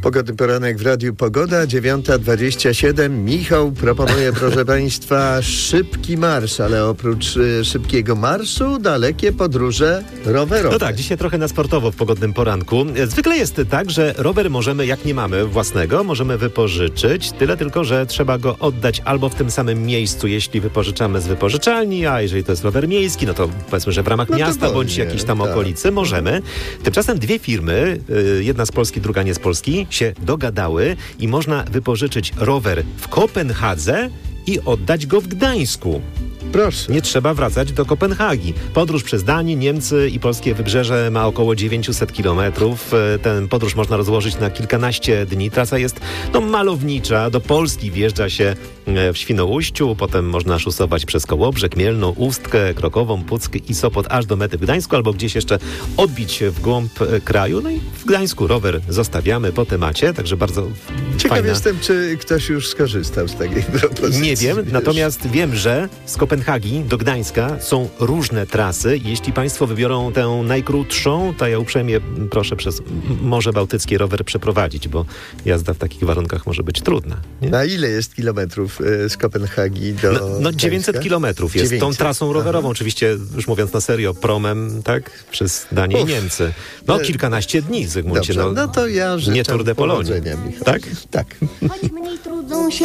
Pogodny poranek w Radiu Pogoda, 9:27. Michał proponuje, proszę Państwa, szybki marsz, ale oprócz szybkiego marszu dalekie podróże rowerowe. No tak, dzisiaj trochę na sportowo w pogodnym poranku. Zwykle jest tak, że rower możemy, jak nie mamy własnego, możemy wypożyczyć. Tyle tylko, że trzeba go oddać albo w tym samym miejscu, jeśli wypożyczamy z wypożyczalni, a jeżeli to jest rower miejski, no to powiedzmy, że w ramach miasta bądź jakiejś tam okolicy możemy. Tymczasem dwie firmy, jedna z Polski, druga nie z Polski, się dogadały i można wypożyczyć rower w Kopenhadze i oddać go w Gdańsku. Proszę. Nie trzeba wracać do Kopenhagi. Podróż przez Danię, Niemcy i polskie wybrzeże ma około 900 kilometrów. Tę podróż można rozłożyć na kilkanaście dni. Trasa jest malownicza. Do Polski wjeżdża się w Świnoujściu, potem można szusować przez Kołobrzeg, Mielno, Ustkę, Krokową, Puck i Sopot aż do mety w Gdańsku, albo gdzieś jeszcze odbić się w głąb kraju. No i w Gdańsku rower zostawiamy po temacie, także bardzo Ciekaw fajna. jestem, czy ktoś już skorzystał z takiej propozycji. Nie wiem, natomiast wiem, że z Kopenhagi do Gdańska są różne trasy. Jeśli Państwo wybiorą tę najkrótszą, to ja uprzejmie proszę przez Morze Bałtyckie rower przeprowadzić, bo jazda w takich warunkach może być trudna. Nie? Na ile jest kilometrów z Kopenhagi do No 900 kilometrów jest 900. tą trasą rowerową. Oczywiście, już mówiąc na serio, promem, tak? Przez Danię i Niemcy. No kilkanaście dni, Zygmuncie. Dobrze, no to ja życzę nie Tour de Pologne. powodzenia, Michał. Tak? Tak. Choć mniej